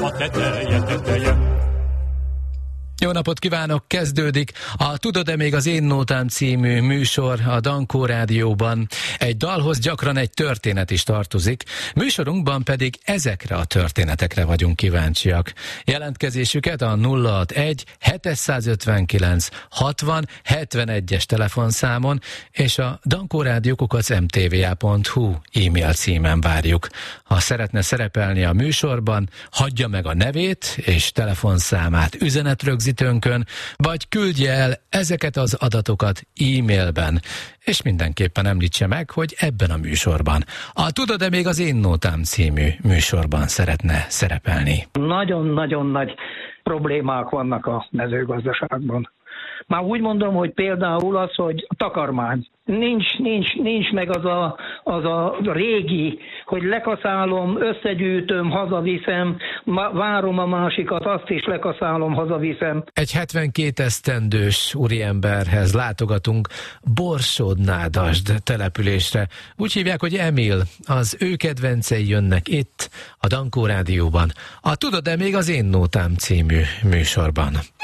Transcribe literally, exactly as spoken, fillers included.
a teteje, teteje. Jó napot kívánok, kezdődik a Tudod-e még az én nótám című műsor a Dankó Rádióban. Egy dalhoz gyakran egy történet is tartozik, műsorunkban pedig ezekre a történetekre vagyunk kíváncsiak. Jelentkezésüket a nulla hatvanegy hétszázötvenkilenc hatvan hetvenegyes telefonszámon és a dankórádió kukac em té vé á pont hú e-mail címen várjuk. Ha szeretne szerepelni a műsorban, hagyja meg a nevét és telefonszámát üzenetrögzítőnkön, vagy küldje el ezeket az adatokat e-mailben, és mindenképpen említse meg, hogy ebben a műsorban, a Tudod-e még az én nótám című műsorban szeretne szerepelni. Nagyon-nagyon nagy problémák vannak a mezőgazdaságban. Már úgy mondom, hogy például az, hogy a takarmány. Nincs, nincs, nincs meg az a, az a régi, hogy lekaszálom, összegyűjtöm, hazaviszem, várom a másikat, azt is lekaszálom, hazaviszem. Egy hetvenkét esztendős úriemberhez látogatunk Borsod-Nádasd településre. Úgy hívják, hogy Emil. Az ő kedvencei jönnek itt, a Dankó Rádióban. A Tudod-e még az én nótám című műsorban.